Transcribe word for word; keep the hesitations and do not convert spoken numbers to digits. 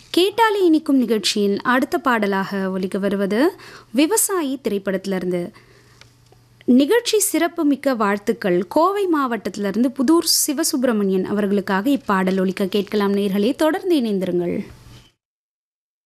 கேட்டாலே இனிக்கும் நிகழ்ச்சியின் அடுத்த பாடலாக ஒலிக்க வருவது விவசாயி திரைப்படத்திலிருந்து. நிகழ்ச்சி சிறப்பு மிக்க வாழ்த்துக்கள். கோவை மாவட்டத்திலிருந்து புதூர் சிவசுப்பிரமணியன் அவர்களுக்காக இப்பாடல் ஒலிக்க கேட்கலாம். நேயர்களே, தொடர்ந்து இணைந்திருங்கள்.